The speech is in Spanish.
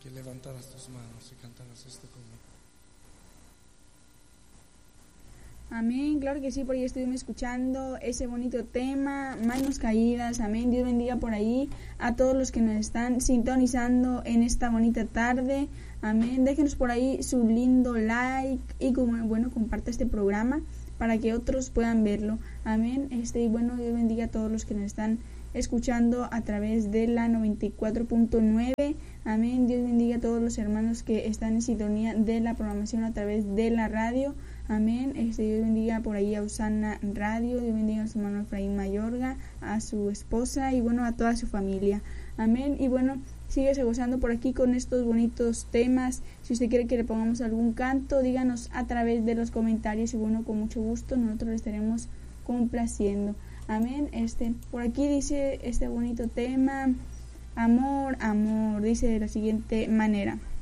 que levantaras tus manos y cantaras esto conmigo. Amén, claro que sí, por ahí estuvimos escuchando ese bonito tema, Manos Caídas, amén. Dios bendiga por ahí a todos los que nos están sintonizando en esta bonita tarde, amén. Déjenos por ahí su lindo like y comparte este programa para que otros puedan verlo, amén. Y bueno, Dios bendiga a todos los que nos están escuchando a través de la 94.9, amén. Dios bendiga a todos los hermanos que están en sintonía de la programación a través de la radio. Amén. Dios bendiga por ahí a Usana Radio, Dios bendiga a su hermano Efraín Mayorga, a su esposa y bueno, a toda su familia. Amén. Y bueno, síguese gozando por aquí con estos bonitos temas. Si usted quiere que le pongamos algún canto, díganos a través de los comentarios y bueno, con mucho gusto nosotros le estaremos complaciendo. Amén. Por aquí dice este bonito tema, amor, amor, dice de la siguiente manera.